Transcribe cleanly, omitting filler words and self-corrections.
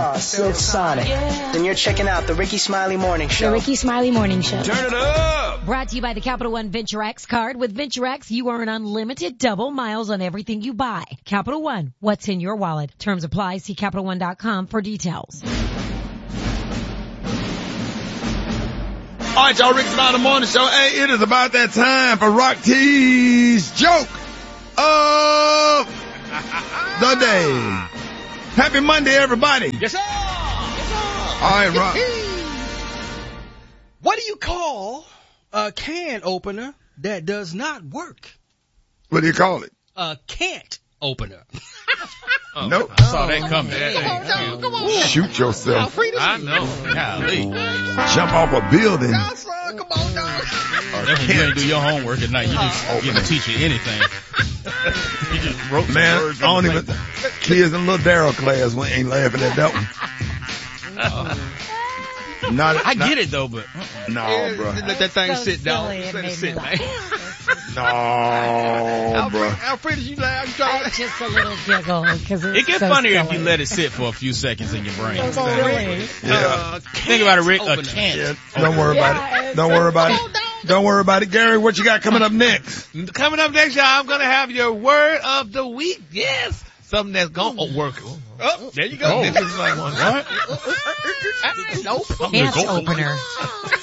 Silk Sonic. Then you're checking out the Ricky Smiley Morning Show. The Ricky Smiley Morning Show. Turn it up! Brought to you by the Capital One Venture X card. With Venture X, you earn unlimited double miles on everything you buy. Capital One, what's in your wallet? Terms apply. See CapitalOne.com for details. All right, y'all, Ricky Smiley Morning Show. Hey, it is about that time for Rock T's joke of the day. Happy Monday, everybody. Yes, sir. Yes, sir. All right, Rock. What do you call a can opener that does not work? What do you call it? A can't opener. Nope. I saw that coming. Come on. Shoot yourself. I know. Golly. Jump off a building. Come on, dog. That's when you ain't do your homework at night. You just get to teach you anything. You just wrote some Man, words I don't on the even, kids in little Darryl class ain't laughing at that one. I get it though, but No, bro. Let that thing So sit down. silly, it Let it made sit, me man. No, bro. Alfred, you laugh. I'm trying Just a little giggle because it gets funnier if you let it sit for a few seconds in your brain. Silly. Yeah. Think about it, Rick. A can't. Yeah. Don't worry about it. Don't worry about it. Don't worry about it. Gary, what you got coming up next? Coming up next, y'all, I'm going to have your word of the week. Yes. Something that's going to work. Oh, there you go. Oh. This is like one. What? Nope. Can't opener.